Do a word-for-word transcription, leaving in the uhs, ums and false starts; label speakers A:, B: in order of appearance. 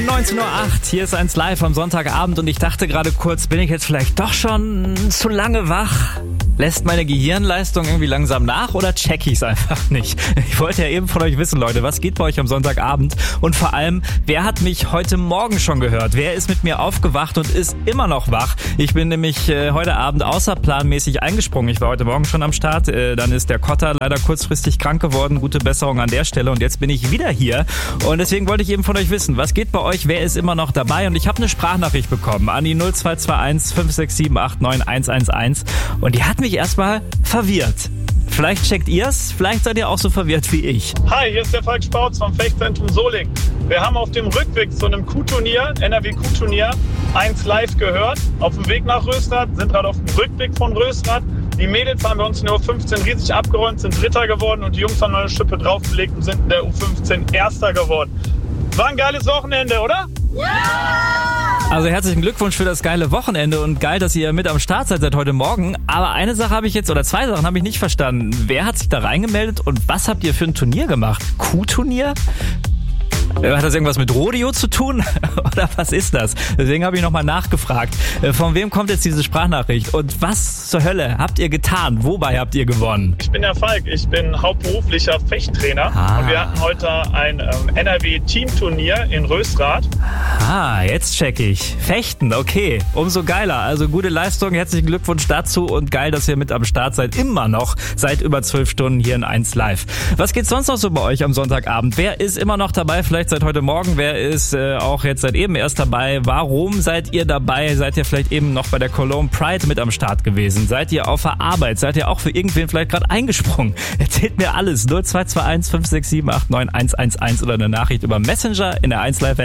A: neunzehn Uhr acht, hier ist eins live am Sonntagabend und ich dachte gerade kurz, bin ich jetzt vielleicht doch schon zu lange wach? Lässt meine Gehirnleistung irgendwie langsam nach oder check ich's einfach nicht? Ich wollte ja eben von euch wissen, Leute, was geht bei euch am Sonntagabend? Und vor allem, wer hat mich heute Morgen schon gehört? Wer ist mit mir aufgewacht und ist immer noch wach? Ich bin nämlich äh, heute Abend außerplanmäßig eingesprungen. Ich war heute Morgen schon am Start. Äh, dann ist der Kotter leider kurzfristig krank geworden. Gute Besserung an der Stelle. Und jetzt bin ich wieder hier. Und deswegen wollte ich eben von euch wissen, was geht bei euch? Wer ist immer noch dabei? Und ich habe eine Sprachnachricht bekommen an die null zwei zwei eins fünf sechs sieben acht neun eins eins eins. Und die hat mich erstmal verwirrt. Vielleicht checkt ihr's, vielleicht seid ihr auch so verwirrt wie ich.
B: Hi, hier ist der Falk Spautz vom Fechtzentrum Soling. Wir haben auf dem Rückweg zu einem Q-Turnier, N R W Q-Turnier, eins live gehört. Auf dem Weg nach Rösrath, sind gerade auf dem Rückweg von Rösrath. Die Mädels haben bei uns in der U fünfzehn riesig abgeräumt, sind Dritter geworden und die Jungs haben noch eine Schippe draufgelegt und sind in der U fünfzehn Erster geworden. War ein geiles Wochenende, oder?
A: Ja! Also herzlichen Glückwunsch für das geile Wochenende und geil, dass ihr mit am Start seid seit heute Morgen. Aber eine Sache habe ich jetzt, oder zwei Sachen habe ich nicht verstanden. Wer hat sich da reingemeldet und was habt ihr für ein Turnier gemacht? Q-Turnier? Hat das irgendwas mit Rodeo zu tun? Oder was ist das? Deswegen habe ich nochmal nachgefragt. Von wem kommt jetzt diese Sprachnachricht? Und was zur Hölle habt ihr getan? Wobei habt ihr gewonnen?
B: Ich bin der Falk. Ich bin hauptberuflicher Fechttrainer. Ah. Und wir hatten heute ein ähm, N R W-Teamturnier in Rösrath.
A: Ah, jetzt check ich. Fechten, okay. Umso geiler. Also gute Leistung. Herzlichen Glückwunsch dazu. Und geil, dass ihr mit am Start seid. Immer noch seit über zwölf Stunden hier in eins live. Was geht sonst noch so bei euch am Sonntagabend? Wer ist immer noch dabei? Vielleicht seit heute Morgen. Wer ist äh, auch jetzt seit eben erst dabei? Warum seid ihr dabei? Seid ihr vielleicht eben noch bei der Cologne Pride mit am Start gewesen? Seid ihr auf der Arbeit? Seid ihr auch für irgendwen vielleicht gerade eingesprungen? Erzählt mir alles. null zwei zwei eins fünf sechs sieben acht neun eins eins eins oder eine Nachricht über Messenger in der eins live